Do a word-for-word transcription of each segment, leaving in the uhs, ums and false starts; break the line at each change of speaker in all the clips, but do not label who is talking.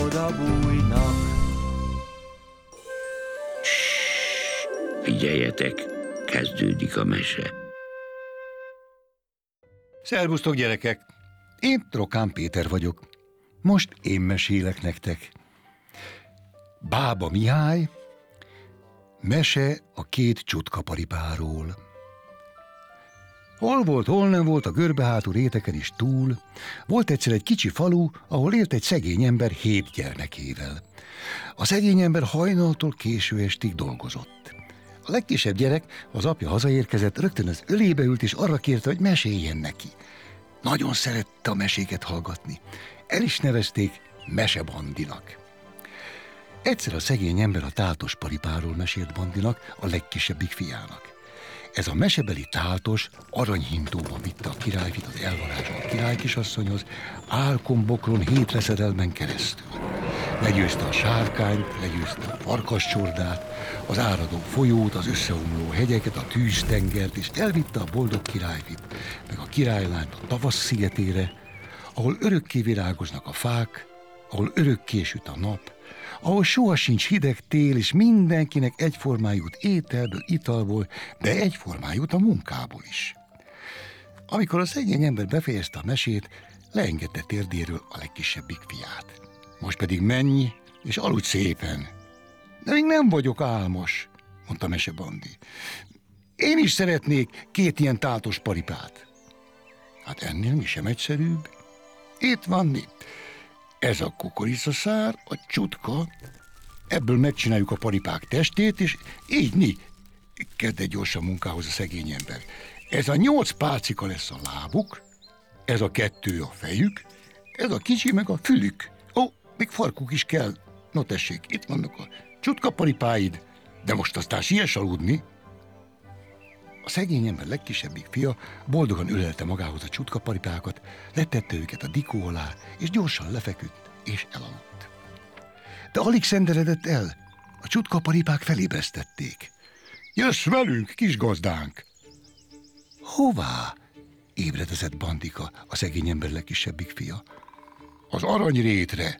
oda bújnak.
Figyeljetek, kezdődik a mese.
Szervusztok, gyerekek! Én Trokán Péter vagyok. Most én mesélek nektek. Bába Mihály, mese a két csutka-paripáról. Hol volt, hol nem volt a görbehátú réteken is túl, volt egyszer egy kicsi falu, ahol élt egy szegény ember hét gyermekével. A szegény ember hajnaltól késő estig dolgozott. A legkisebb gyerek, az apja hazaérkezett, rögtön az ölébe ült és arra kérte, hogy meséljen neki. Nagyon szerette a meséket hallgatni. El is nevezték Mesebandinak. Egyszer a szegény ember a táltos paripáról mesélt Bandinak, a legkisebbik fiának. Ez a mesebeli táltos aranyhintóban vitte a királyfit az elvarázsolt királykisasszonyhoz, álkombokron hét veszedelmen keresztül. Legyőzte a sárkányt, legyőzte a farkascsordát, az áradó folyót, az összeomló hegyeket, a tűztengert, és elvitte a boldog királyfit, meg a királylányt a tavasz szigetére, ahol örökké virágoznak a fák, ahol örökké süt a nap, ahol soha sincs hideg tél, és mindenkinek egyformán jut ételből, italból, de egyformán jut a munkából is. Amikor a szegény ember befejezte a mesét, leengedte térdéről a legkisebbik fiát. Most pedig menj, és aludj szépen. De még nem vagyok álmos, mondta Mesebandi. Én is szeretnék két ilyen táltos paripát. Hát ennél mi sem egyszerűbb. Itt van mi. Ez a kukoricaszár, a csutka, ebből megcsináljuk a paripák testét, és így mi. Kezd egy gyorsan munkához a szegény ember. Ez a nyolc pálcika lesz a lábuk, ez a kettő a fejük, ez a kicsi meg a fülük. Ó, még farkuk is kell. No tessék, itt vannak a csutkaparipáid, de most aztán siess aludni. A szegény ember legkisebbik fia boldogan ölelte magához a csutkaparipákat, letette őket a dikó alá, és gyorsan lefeküdt, és elaludt. De alig szenderedett el, a csutkaparipák felébresztették. Jössz velünk, kis gazdánk! Hová? Ébredezett Bandika, a szegény ember legkisebbik fia. Az aranyrétre.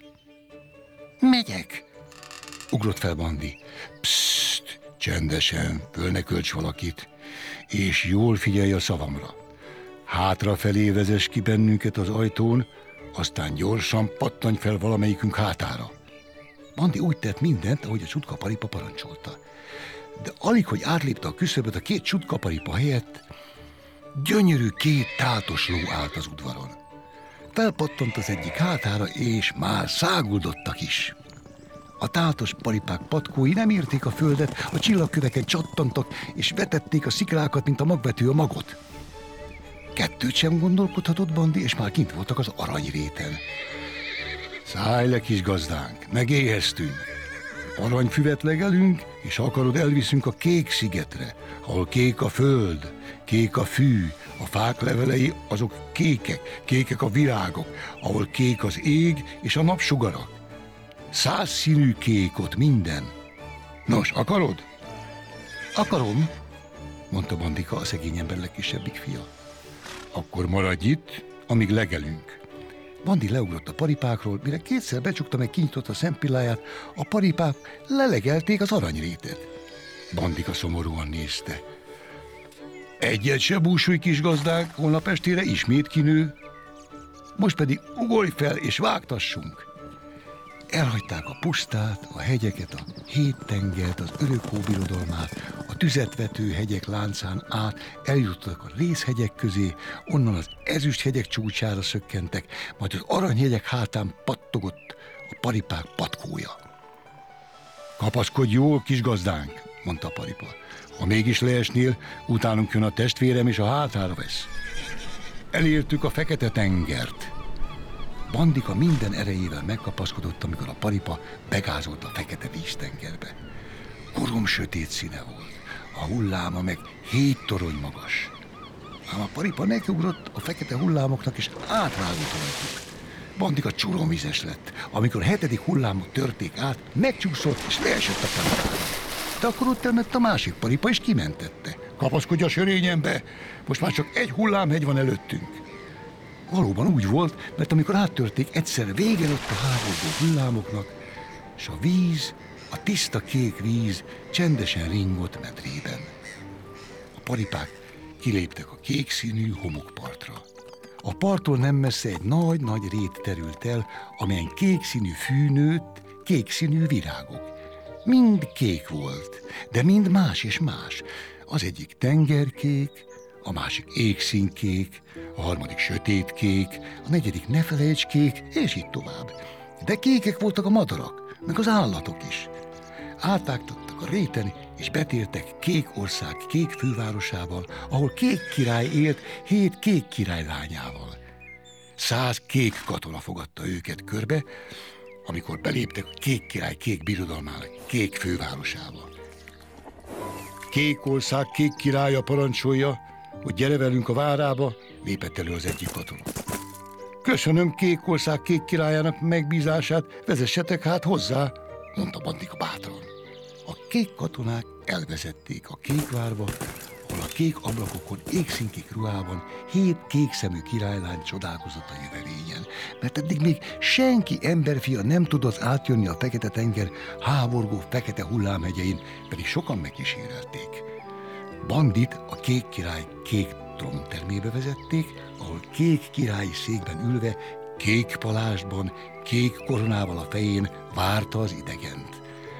Megyek! Ugrott fel Bandi. Psst, csendesen, föl ne költs valakit, és jól figyelj a szavamra. Hátrafelé vezess ki bennünket az ajtón, aztán gyorsan pattanj fel valamelyikünk hátára. Bandi úgy tett mindent, ahogy a csutkaparipa parancsolta. De alig, hogy átlépte a küszöböt, a két csutkaparipa helyett gyönyörű két táltos ló állt az udvaron. Felpattant az egyik hátára, és már száguldottak is. A táltos paripák patkói nem érték a földet, a csillagköveken csattantak, és vetették a sziklákat, mint a magvető a magot. Kettőt sem gondolkodhatott Bandi, és már kint voltak az aranyréten. Szállj le, kis gazdánk, megéheztünk. Aranyfüvet legelünk, és ha akarod, elviszünk a kék szigetre, ahol kék a föld, kék a fű, a fák levelei azok kékek, kékek a virágok, ahol kék az ég és a napsugarak. Száz színű kék ott minden. Nos, akarod? Akarom, mondta Bandika, a szegény ember legkisebbik fia. Akkor maradj itt, amíg legelünk. Bandi leugrott a paripákról, mire kétszer becsukta meg kinyitotta a szempilláját, a paripák lelegelték az aranyrétet. Bandika szomorúan nézte. Egyet se búsulj, kis gazdák, holnap estére ismét kinő. Most pedig ugorj fel és vágtassunk. Elhagyták a pusztát, a hegyeket, a hét tengert, az örök hóbirodalmát, a tüzetvető hegyek láncán át, eljutottak a rézhegyek közé, onnan az ezüsthegyek csúcsára szökkentek, majd az aranyhegyek hátán pattogott a paripák patkója. Kapaszkodj jól, kis gazdánk, mondta a paripa. Ha mégis leesnél, utánunk jön a testvérem, és a hátára vesz. Elértük a fekete tengert. Bandika minden erejével megkapaszkodott, amikor a paripa begázolt a fekete víztengerbe. Korom sötét színe volt, a hulláma meg hét torony magas. Ám a paripa nekiugrott a fekete hullámoknak, és átrágott rajtuk. Bandika csuromvizes lett. Amikor a hetedik hullámot törték át, megcsúszott és leesett a paripára. De akkor ott elmett a másik paripa, és kimentette. Kapaszkodj a sörényembe, most már csak egy hullámhegy van előttünk. Valóban úgy volt, mert amikor áttörték, egyszer vége lett a háborgó hullámoknak, és a víz, a tiszta kék víz csendesen ringott medrében. A paripák kiléptek a kék színű homokpartra. A parttól nem messze egy nagy-nagy rét terült el, amelyen kék színű fű nőtt, kék színű virágok. Mind kék volt, de mind más és más. Az egyik tengerkék, a másik égszínkék, a harmadik sötétkék, a negyedik ne felejts kék, és így tovább. De kékek voltak a madarak, meg az állatok is. Átvágtattak a réten, és betértek Kék ország kék fővárosával, ahol kék király élt hét kék király lányával. Száz kék katona fogadta őket körbe, amikor beléptek a kék király kék birodalmának kék fővárosába. Kék ország kék királya parancsolja, hogy gyere velünk a várába, lépett elő az egyik katona. Köszönöm Kék ország kék királyának megbízását, vezessetek hát hozzá, mondta Bandika bátran. A kék katonák elvezették a kékvárba, ahol a kék ablakokon égszínkék ruhában hét kékszemű királylány csodálkozott a jövevényen, mert eddig még senki emberfia nem tudott átjönni a Fekete-tenger háborgó fekete hullámhegyein, pedig sokan megkísérelték. Bandit a kék király kék tróntermébe vezették, ahol kék királyi székben ülve, kék palástban, kék koronával a fején várta az idegent.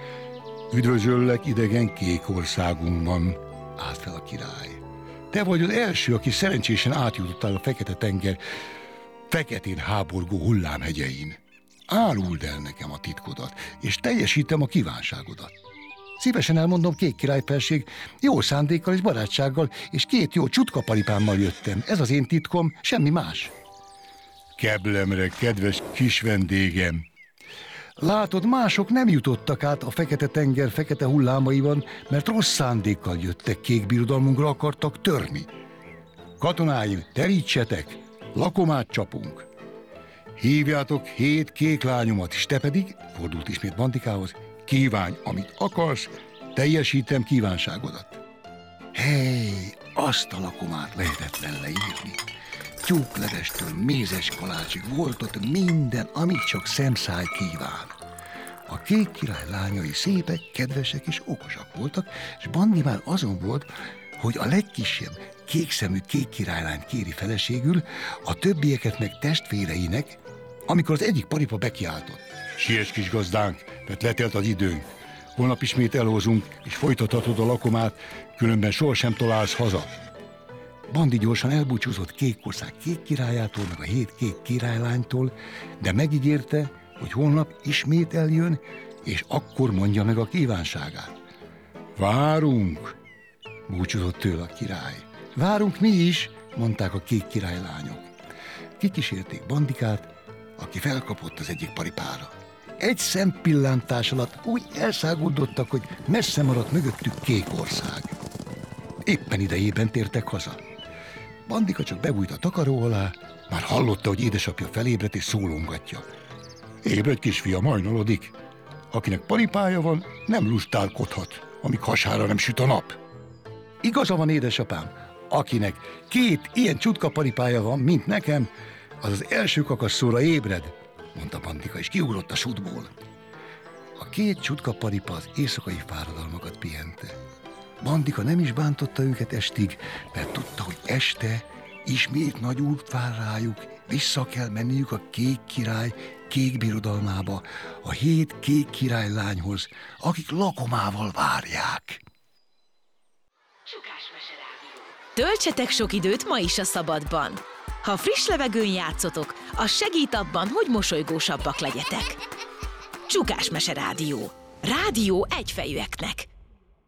Üdvözöllek idegen kék országunkban, állt fel a király. Te vagy az első, aki szerencsésen átjutottál a Fekete-tenger feketén háborgó hullámhegyein. Áruld el nekem a titkodat, és teljesítem a kívánságodat. Szívesen elmondom, kék királyfelség, jó szándékkal és barátsággal, és két jó csutkapalipámmal jöttem. Ez az én titkom, semmi más. Keblemre, kedves kis vendégem! Látod, mások nem jutottak át a Fekete-tenger fekete hullámaiban, mert rossz szándékkal jöttek, kék birodalmunkra akartak törni. Katonáim, terítsetek, lakomát csapunk. Hívjátok hét kék lányomat, és te pedig, fordult ismét Bandikához, kívánj, amit akarsz, teljesítem kívánságodat. Hey, azt a lakomát lehetetlen leírni. Tyúklevestől mézes kalácsig volt ott minden, amit csak szemszáj kíván. A kék király lányai szépek, kedvesek és okosak voltak, és Bandi már azon volt, hogy a legkisebb kékszemű kék királylányt kéri feleségül, a többieket meg testvéreinek, amikor az egyik paripa bekiáltott. Siess, kis gazdánk, mert letelt az időnk. Holnap ismét elhozunk, és folytathatod a lakomát, különben sohasem találsz haza. Bandi gyorsan elbúcsúzott Kék ország kék királyától, meg a hét kék királylánytól, de megígérte, hogy holnap ismét eljön, és akkor mondja meg a kívánságát. Várunk, búcsúzott tőle a király. Várunk mi is, mondták a kék királylányok. Kikísérték Bandikát, aki felkapott az egyik paripára. Egy szempillantás alatt úgy elszáguldottak, hogy messze maradt mögöttük Kék ország. Éppen idejében tértek haza. Bandika csak bebújt a takaró alá, már hallotta, hogy édesapja felébredt és szólongatja. Ébredj, kisfiam, hajnalodik. Akinek paripája van, nem lustálkodhat, amíg hasára nem süt a nap. Igaza van, édesapám, akinek két ilyen csutka paripája van, mint nekem, az az első kakasszóra ébred, mondta Bandika, és kiugrott a sudból. A két csutka paripa az éjszakai fáradalmakat pihente. Bandika nem is bántotta őket estig, mert tudta, hogy este ismét nagy út vár rájuk, vissza kell menniük a kék király kék birodalmába, a hét kék királylányhoz, akik lakomával várják.
Töltsetek sok időt ma is a szabadban. Ha friss levegőn játszotok, az segít abban, hogy mosolygósabbak legyetek. Csukás Mese Rádió. Rádió egyfejűeknek.